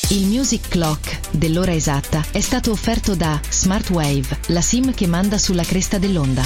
Il Music Clock dell'ora esatta è stato offerto da Smartwave, la SIM che manda sulla cresta dell'onda.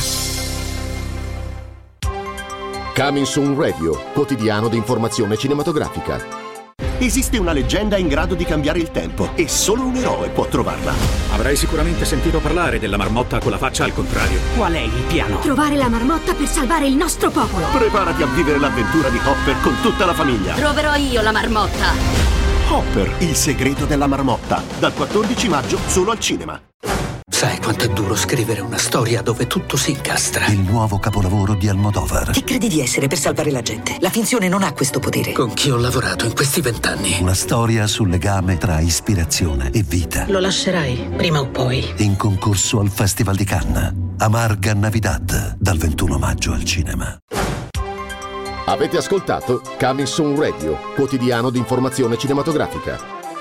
Coming Soon Radio, quotidiano di informazione cinematografica. Esiste una leggenda in grado di cambiare il tempo e solo un eroe può trovarla. Avrai sicuramente sentito parlare della marmotta con la faccia al contrario. Qual è il piano? Trovare la marmotta per salvare il nostro popolo. Preparati a vivere l'avventura di Hopper con tutta la famiglia. Troverò io la marmotta. Hopper, il segreto della marmotta. Dal 14 maggio solo al cinema. Sai quanto è duro scrivere una storia dove tutto si incastra? Il nuovo capolavoro di Almodovar. Chi credi di essere per salvare la gente? La finzione non ha questo potere. Con chi ho lavorato in questi 20 anni? Una storia sul legame tra ispirazione e vita. Lo lascerai, prima o poi. In concorso al Festival di Cannes. Amarga Navidad, dal 21 maggio al cinema. Avete ascoltato Coming Soon Radio, quotidiano di informazione cinematografica.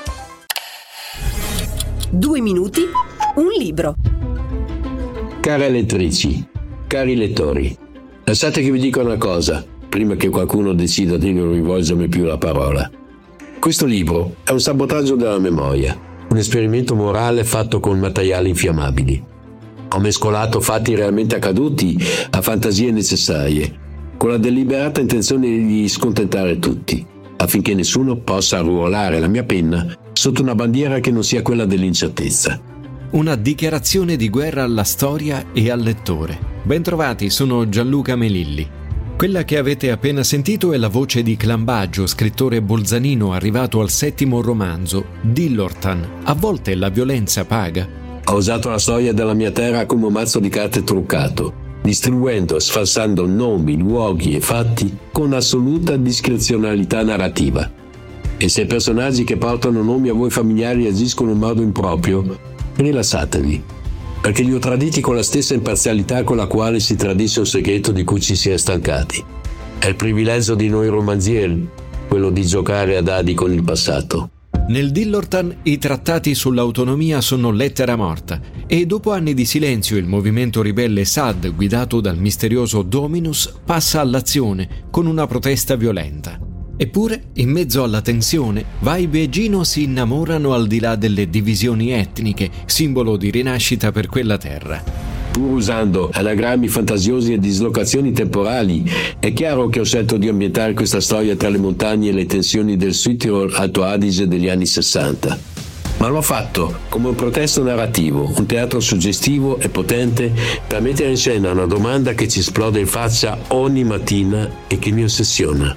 2 minuti, un libro. Care lettrici, cari lettori, lasciate che vi dica una cosa prima che qualcuno decida di non rivolgermi più la parola. Questo libro è un sabotaggio della memoria, un esperimento morale fatto con materiali infiammabili. Ho mescolato fatti realmente accaduti a fantasie necessarie, con la deliberata intenzione di scontentare tutti, affinché nessuno possa arruolare la mia penna sotto una bandiera che non sia quella dell'incertezza. Una dichiarazione di guerra alla storia e al lettore. Bentrovati, sono Gianluca Melilli. Quella che avete appena sentito è la voce di Clambaggio, scrittore bolzanino arrivato al 7° romanzo, Dillortan, A volte la violenza paga. Ho usato la storia della mia terra come un mazzo di carte truccato, distribuendo e sfalsando nomi, luoghi e fatti con assoluta discrezionalità narrativa. E se i personaggi che portano nomi a voi familiari agiscono in modo improprio, rilassatevi, perché li ho traditi con la stessa imparzialità con la quale si tradisce un segreto di cui ci si è stancati. È il privilegio di noi romanzieri, quello di giocare a dadi con il passato. Nel Dillortan i trattati sull'autonomia sono lettera morta e dopo anni di silenzio il movimento ribelle SAD, guidato dal misterioso Dominus, passa all'azione con una protesta violenta. Eppure, in mezzo alla tensione, Vibe e Gino si innamorano al di là delle divisioni etniche, simbolo di rinascita per quella terra. Pur usando anagrammi fantasiosi e dislocazioni temporali, è chiaro che ho scelto di ambientare questa storia tra le montagne e le tensioni del Südtirol Alto Adige degli anni 60. Ma l'ho fatto come un protesto narrativo, un teatro suggestivo e potente per mettere in scena una domanda che ci esplode in faccia ogni mattina e che mi ossessiona.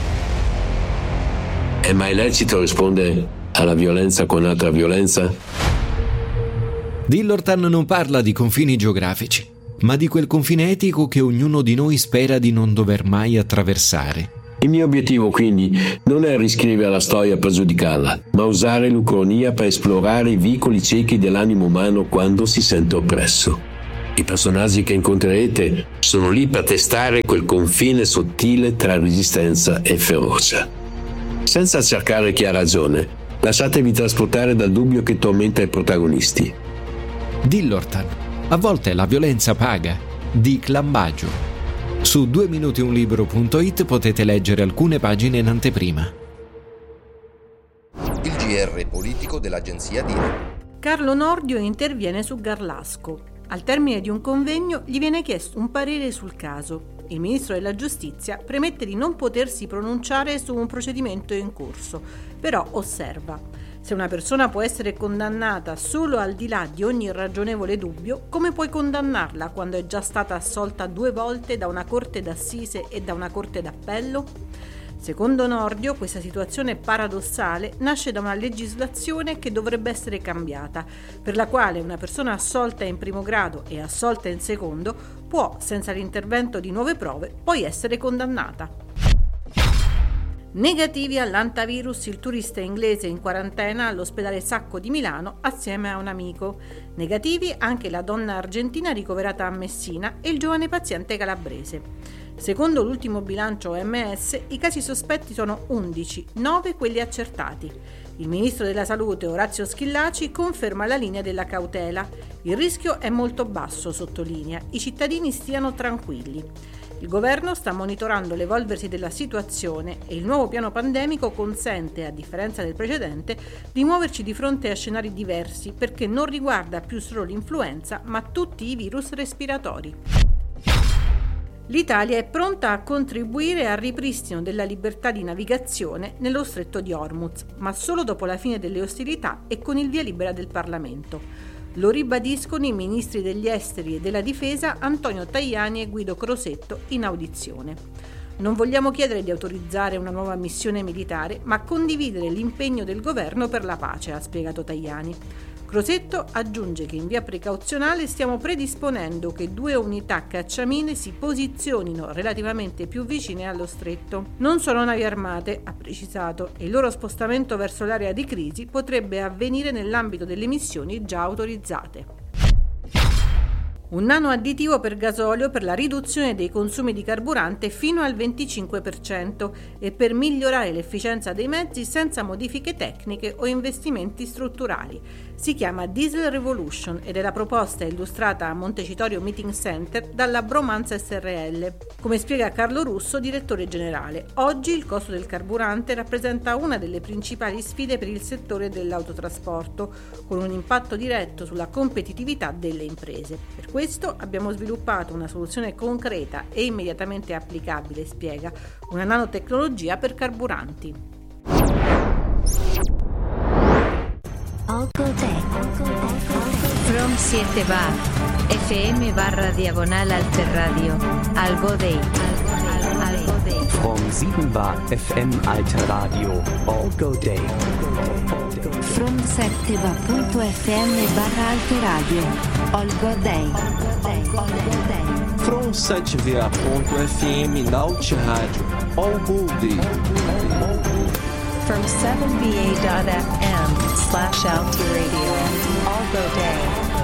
È mai lecito rispondere alla violenza con altra violenza? Dillortan non parla di confini geografici, ma di quel confine etico che ognuno di noi spera di non dover mai attraversare. Il mio obiettivo quindi non è riscrivere la storia per giudicarla, ma usare l'ucronia per esplorare i vicoli ciechi dell'animo umano quando si sente oppresso. I personaggi che incontrerete sono lì per testare quel confine sottile tra resistenza e ferocia. Senza cercare chi ha ragione, lasciatevi trasportare dal dubbio che tormenta i protagonisti. Dillortan, a volte la violenza paga, di Clambaggio. Su 2minutiunlibro.it potete leggere alcune pagine in anteprima. Il GR politico dell'agenzia DIRE. Carlo Nordio interviene su Garlasco. Al termine di un convegno gli viene chiesto un parere sul caso. Il ministro della Giustizia premette di non potersi pronunciare su un procedimento in corso, però osserva: se una persona può essere condannata solo al di là di ogni ragionevole dubbio, come puoi condannarla quando è già stata assolta 2 volte da una corte d'assise e da una corte d'appello? Secondo Nordio, questa situazione paradossale nasce da una legislazione che dovrebbe essere cambiata, per la quale una persona assolta in primo grado e assolta in secondo può, senza l'intervento di nuove prove, poi essere condannata. Negativi all'antivirus il turista inglese in quarantena all'ospedale Sacco di Milano assieme a un amico. Negativi anche la donna argentina ricoverata a Messina e il giovane paziente calabrese. Secondo l'ultimo bilancio OMS, i casi sospetti sono 11, 9 quelli accertati. Il ministro della Salute Orazio Schillaci conferma la linea della cautela. Il rischio è molto basso, sottolinea. I cittadini stiano tranquilli. Il governo sta monitorando l'evolversi della situazione e il nuovo piano pandemico consente, a differenza del precedente, di muoverci di fronte a scenari diversi perché non riguarda più solo l'influenza ma tutti i virus respiratori. L'Italia è pronta a contribuire al ripristino della libertà di navigazione nello stretto di Hormuz, ma solo dopo la fine delle ostilità e con il via libera del Parlamento. Lo ribadiscono i ministri degli esteri e della difesa Antonio Tajani e Guido Crosetto in audizione. Non vogliamo chiedere di autorizzare una nuova missione militare, ma condividere l'impegno del governo per la pace, ha spiegato Tajani. Crosetto aggiunge che in via precauzionale stiamo predisponendo che 2 unità cacciamine si posizionino relativamente più vicine allo stretto. Non sono navi armate, ha precisato, e il loro spostamento verso l'area di crisi potrebbe avvenire nell'ambito delle missioni già autorizzate. Un nano additivo per gasolio per la riduzione dei consumi di carburante fino al 25% e per migliorare l'efficienza dei mezzi senza modifiche tecniche o investimenti strutturali. Si chiama Diesel Revolution ed è la proposta illustrata a Montecitorio Meeting Center dalla Bromanza SRL. Come spiega Carlo Russo, direttore generale, oggi il costo del carburante rappresenta una delle principali sfide per il settore dell'autotrasporto, con un impatto diretto sulla competitività delle imprese. Per questo abbiamo sviluppato una soluzione concreta e immediatamente applicabile, spiega, una nanotecnologia per carburanti. From 7 bar FM/Alterradio Algodei. From 7 bar FM Alterradio Algodei. From 7va.fm/Alterradio Algodei. From 7va.fm Alterradio Algodei. From 7va.fm/Alterradio Algodei.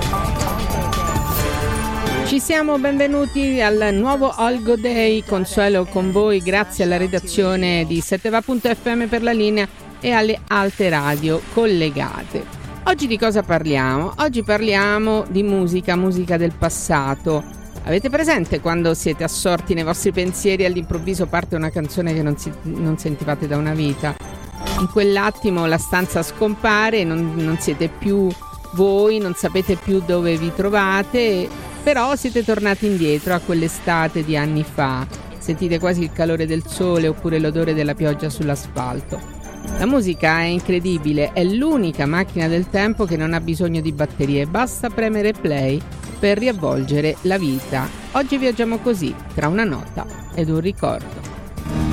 Ci siamo, benvenuti al nuovo Algo Day. Consuelo con voi grazie alla redazione di 7va.fm per la linea e alle altre radio collegate. Oggi di cosa parliamo? Oggi parliamo di musica del passato. Avete presente quando siete assorti nei vostri pensieri e all'improvviso parte una canzone che non sentivate da una vita? In quell'attimo la stanza scompare, non siete più voi, non sapete più dove vi trovate, però siete tornati indietro a quell'estate di anni fa. Sentite quasi il calore del sole oppure l'odore della pioggia sull'asfalto. La musica è incredibile, è l'unica macchina del tempo che non ha bisogno di batterie, basta premere play per riavvolgere la vita. Oggi viaggiamo così, tra una nota ed un ricordo.